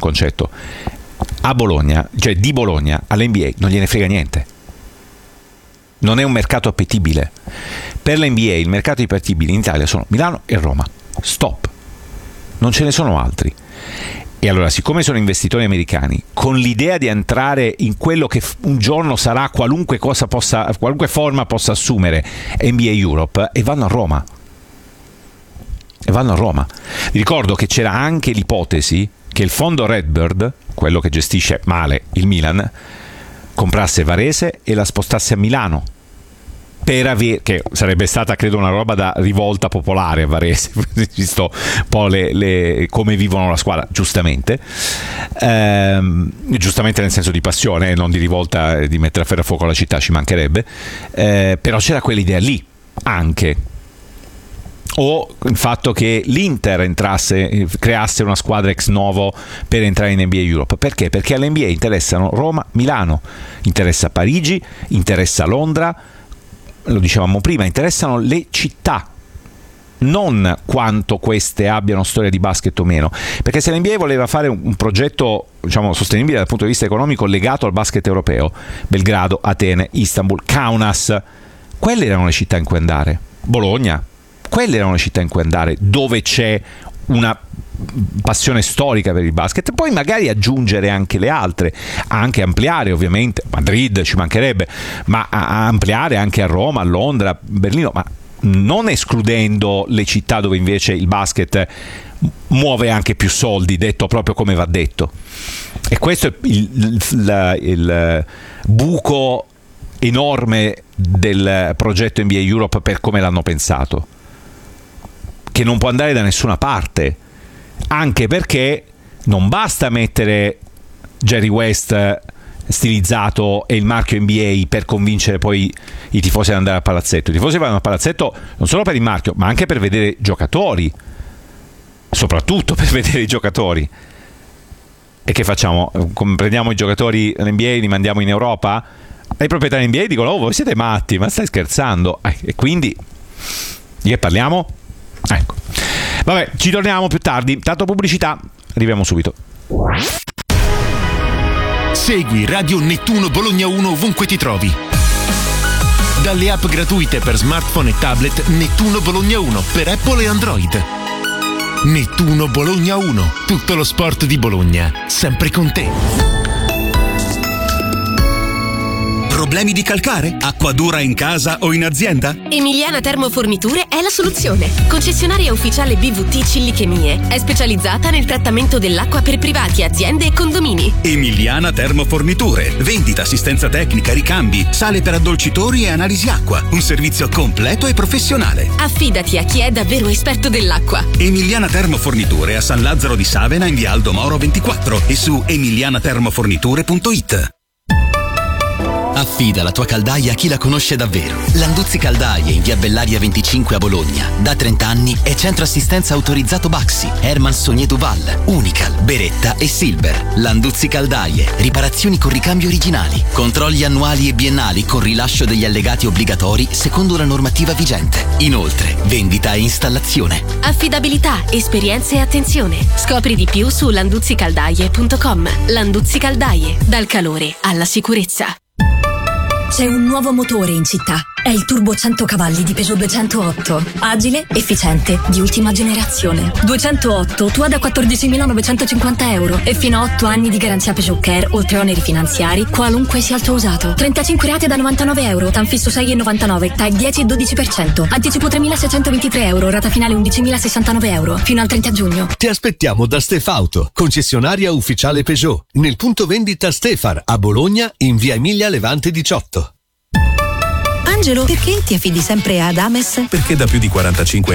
concetto. A Bologna, cioè di Bologna all'NBA non gliene frega niente. Non è un mercato appetibile. Per l'NBA il mercato appetibile in Italia sono Milano e Roma. Stop. Non ce ne sono altri. E allora, siccome sono investitori americani, con l'idea di entrare in quello che un giorno sarà qualunque forma possa assumere NBA Europe, e vanno a Roma. Vi ricordo che c'era anche l'ipotesi che il fondo Redbird, quello che gestisce male il Milan, comprasse Varese e la spostasse a Milano, che sarebbe stata credo una roba da rivolta popolare a Varese, visto un po' come vivono la squadra, giustamente nel senso di passione, non di rivolta, di mettere a ferro a fuoco la città, ci mancherebbe, però c'era quell'idea lì anche. O il fatto che l'Inter creasse una squadra ex novo per entrare in NBA Europe. Perché? Perché all'NBA interessano Roma, Milano, interessa Parigi, interessa Londra, lo dicevamo prima, interessano le città, non quanto queste abbiano storia di basket o meno. Perché se l'NBA voleva fare un progetto, diciamo, sostenibile dal punto di vista economico legato al basket europeo, Belgrado, Atene, Istanbul, Kaunas, quelle erano le città in cui andare. Bologna, quelle erano le città in cui andare, dove c'è una passione storica per il basket, poi magari aggiungere anche le altre, anche ampliare, ovviamente Madrid ci mancherebbe, ma ampliare anche a Roma, a Londra, Berlino, ma non escludendo le città dove invece il basket muove anche più soldi, detto proprio come va detto. E questo è il buco enorme del progetto NBA Europe per come l'hanno pensato, che non può andare da nessuna parte, anche perché non basta mettere Jerry West stilizzato e il marchio NBA per convincere poi i tifosi ad andare al palazzetto. I tifosi vanno al palazzetto non solo per il marchio, ma anche per vedere giocatori, soprattutto per vedere i giocatori. E che facciamo? Prendiamo i giocatori dell'NBA, li mandiamo in Europa? E i proprietari NBA dicono: oh, voi siete matti, ma stai scherzando? E quindi di che parliamo? Ecco, vabbè, ci torniamo più tardi. Tanto pubblicità, arriviamo subito. Segui Radio Nettuno Bologna 1 ovunque ti trovi. Dalle app gratuite per smartphone e tablet Nettuno Bologna 1 per Apple e Android. Nettuno Bologna 1, tutto lo sport di Bologna, sempre con te. Problemi di calcare? Acqua dura in casa o in azienda? Emiliana Termoforniture è la soluzione. Concessionaria ufficiale BVT Cillichemie. È specializzata nel trattamento dell'acqua per privati, aziende e condomini. Emiliana Termoforniture. Vendita, assistenza tecnica, ricambi, sale per addolcitori e analisi acqua. Un servizio completo e professionale. Affidati a chi è davvero esperto dell'acqua. Emiliana Termoforniture a San Lazzaro di Savena in via Aldo Moro 24 e su emilianatermoforniture.it. Affida la tua caldaia a chi la conosce davvero. Landuzzi Caldaie in via Bellaria 25 a Bologna. Da 30 anni è centro assistenza autorizzato Baxi, Herman Sogné Duval, Unical, Beretta e Silver. Landuzzi Caldaie, riparazioni con ricambi originali, controlli annuali e biennali con rilascio degli allegati obbligatori secondo la normativa vigente. Inoltre, vendita e installazione. Affidabilità, esperienza e attenzione. Scopri di più su landuzzicaldaie.com. Landuzzi Caldaie, dal calore alla sicurezza. C'è un nuovo motore in città. È il Turbo 100 cavalli di Peugeot 208. Agile, efficiente, di ultima generazione. 208 tua da 14.950 euro e fino a 8 anni di garanzia Peugeot Care, oltre oneri finanziari, qualunque sia il tuo usato. 35 rate da 99 euro, TAN fisso 6,99, TAC 10 e 12%. Anticipo 3.623 euro, rata finale 11.069 euro. Fino al 30 giugno. Ti aspettiamo da Stefauto, concessionaria ufficiale Peugeot, nel punto vendita Stefar a Bologna in via Emilia Levante 18. Angelo, perché ti affidi sempre ad Ames? Perché da più di 45